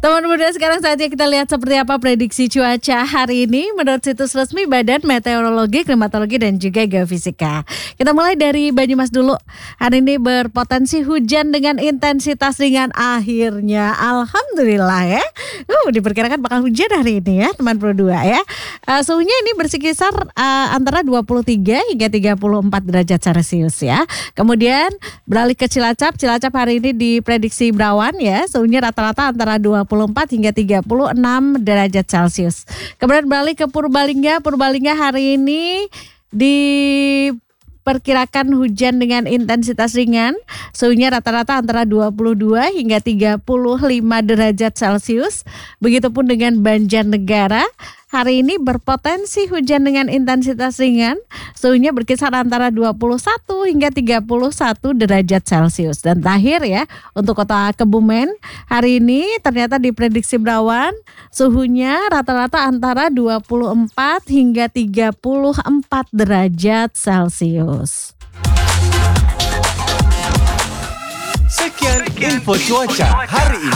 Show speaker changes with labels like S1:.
S1: Teman muda, sekarang saatnya kita lihat seperti apa prediksi cuaca hari ini menurut situs resmi Badan Meteorologi, Klimatologi dan juga Geofisika. Kita mulai dari Banyumas dulu. Hari ini berpotensi hujan dengan intensitas ringan akhirnya. Alhamdulillah ya. Diperkirakan bakal hujan hari ini ya, teman Pro 2 ya. Suhunya ini berkisar antara 23 hingga 34 derajat Celcius ya. Kemudian beralih ke Cilacap. Cilacap hari ini diprediksi berawan ya. Suhunya rata-rata antara 24 hingga 36 derajat Celcius. Kemudian beralih ke Purbalingga. Purbalingga hari ini diperkirakan hujan dengan intensitas ringan. Suhunya rata-rata antara 22 hingga 35 derajat Celcius. Begitupun dengan Banjarnegara. Hari ini berpotensi hujan dengan intensitas ringan. Suhunya berkisar antara 21 hingga 31 derajat Celcius. Dan terakhir ya, untuk kota Kebumen, hari ini ternyata diprediksi berawan. Suhunya rata-rata antara 24 hingga 34 derajat Celcius.
S2: Sekian info cuaca hari ini.